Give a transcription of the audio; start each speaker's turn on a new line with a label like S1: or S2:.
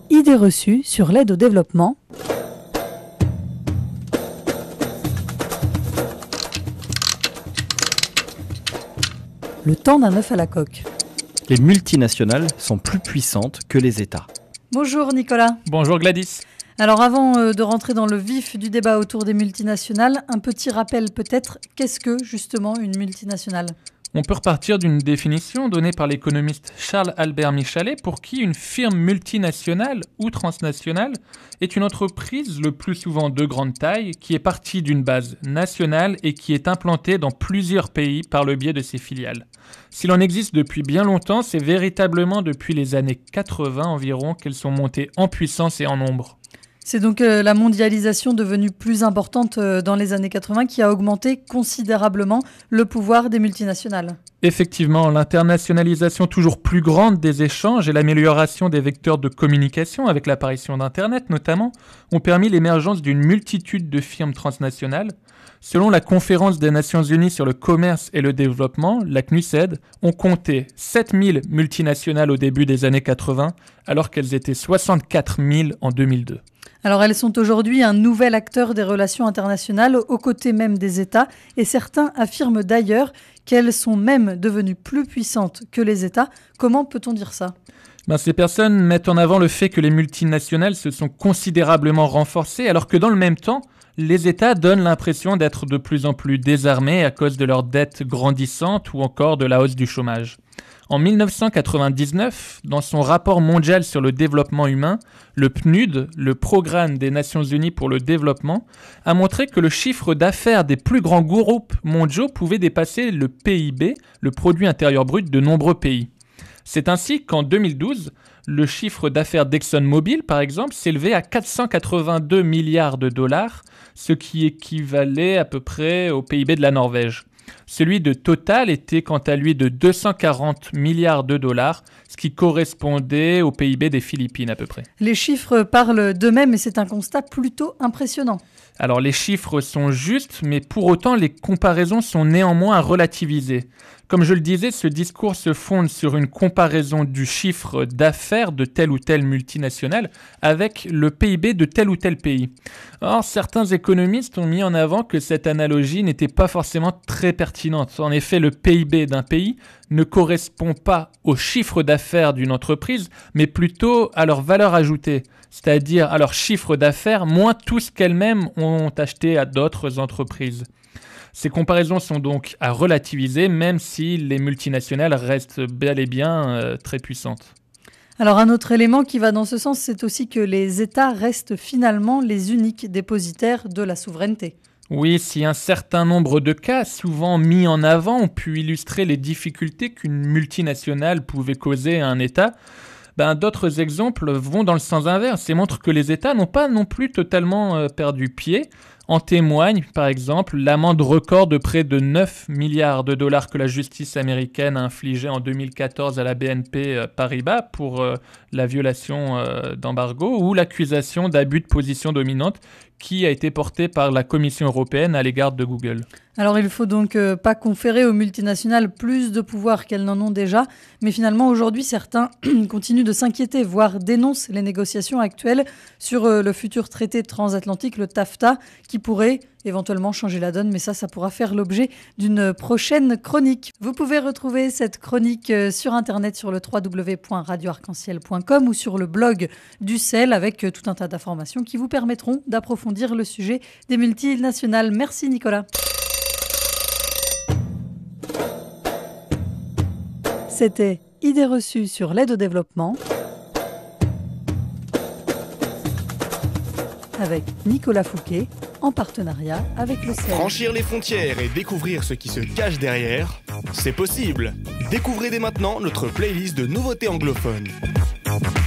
S1: Idées reçues sur l'aide au développement. Le temps d'un œuf à la coque.
S2: Les multinationales sont plus puissantes que les États.
S1: Bonjour Nicolas.
S3: Bonjour Gladys.
S1: Alors avant de rentrer dans le vif du débat autour des multinationales, un petit rappel peut-être, qu'est-ce que justement une multinationale ?
S3: On peut repartir d'une définition donnée par l'économiste Charles-Albert Michalet pour qui une firme multinationale ou transnationale est une entreprise le plus souvent de grande taille qui est partie d'une base nationale et qui est implantée dans plusieurs pays par le biais de ses filiales. S'il en existe depuis bien longtemps, c'est véritablement depuis les années 80 environ qu'elles sont montées en puissance et en nombre.
S1: C'est donc la mondialisation devenue plus importante dans les années 80 qui a augmenté considérablement le pouvoir des multinationales.
S3: Effectivement, l'internationalisation toujours plus grande des échanges et l'amélioration des vecteurs de communication avec l'apparition d'Internet notamment ont permis l'émergence d'une multitude de firmes transnationales. Selon la Conférence des Nations Unies sur le commerce et le développement, la CNUSED, on comptait 7000 multinationales au début des années 80 alors qu'elles étaient 64 000 en 2002.
S1: Alors elles sont aujourd'hui un nouvel acteur des relations internationales aux côtés même des États et certains affirment d'ailleurs qu'elles sont même devenues plus puissantes que les États. Comment peut-on dire ça ?
S3: Ces personnes mettent en avant le fait que les multinationales se sont considérablement renforcées alors que dans le même temps, les États donnent l'impression d'être de plus en plus désarmés à cause de leurs dettes grandissantes ou encore de la hausse du chômage. En 1999, dans son rapport mondial sur le développement humain, le PNUD, le Programme des Nations Unies pour le développement, a montré que le chiffre d'affaires des plus grands groupes mondiaux pouvait dépasser le PIB, le produit intérieur brut de nombreux pays. C'est ainsi qu'en 2012, le chiffre d'affaires d'ExxonMobil, par exemple, s'élevait à 482 milliards de dollars, ce qui équivalait à peu près au PIB de la Norvège. Celui de Total était quant à lui de 240 milliards de dollars, ce qui correspondait au PIB des Philippines à peu près.
S1: Les chiffres parlent d'eux-mêmes et c'est un constat plutôt impressionnant.
S3: Alors les chiffres sont justes, mais pour autant les comparaisons sont néanmoins à relativiser. Comme je le disais, ce discours se fonde sur une comparaison du chiffre d'affaires de telle ou telle multinationale avec le PIB de tel ou tel pays. Or, certains économistes ont mis en avant que cette analogie n'était pas forcément très pertinente. En effet, le PIB d'un pays ne correspond pas au chiffre d'affaires d'une entreprise, mais plutôt à leur valeur ajoutée, c'est-à-dire à leur chiffre d'affaires moins tout ce qu'elles-mêmes ont acheté à d'autres entreprises. Ces comparaisons sont donc à relativiser, même si les multinationales restent bel et bien très puissantes.
S1: Alors un autre élément qui va dans ce sens, c'est aussi que les États restent finalement les uniques dépositaires de la souveraineté.
S3: Oui, si un certain nombre de cas, souvent mis en avant, ont pu illustrer les difficultés qu'une multinationale pouvait causer à un État, d'autres exemples vont dans le sens inverse et montrent que les États n'ont pas non plus totalement perdu pied. En témoigne, par exemple, l'amende record de près de 9 milliards de dollars que la justice américaine a infligée en 2014 à la BNP Paribas pour la violation d'embargo ou l'accusation d'abus de position dominante qui a été portée par la Commission européenne à l'égard de Google.
S1: Alors il ne faut donc pas conférer aux multinationales plus de pouvoir qu'elles n'en ont déjà, mais finalement aujourd'hui certains continuent de s'inquiéter, voire dénoncent les négociations actuelles sur le futur traité transatlantique, le TAFTA, qui pourrait éventuellement changer la donne, mais ça pourra faire l'objet d'une prochaine chronique. Vous pouvez retrouver cette chronique sur internet sur le www.radioarc-en-ciel.com ou sur le blog du CEL avec tout un tas d'informations qui vous permettront d'approfondir le sujet des multinationales. Merci Nicolas. C'était Idées reçues sur l'aide au développement avec Nicolas Fouquet en partenariat avec le CEL.
S4: Franchir les frontières et découvrir ce qui se cache derrière, c'est possible. Découvrez dès maintenant notre playlist de nouveautés anglophones.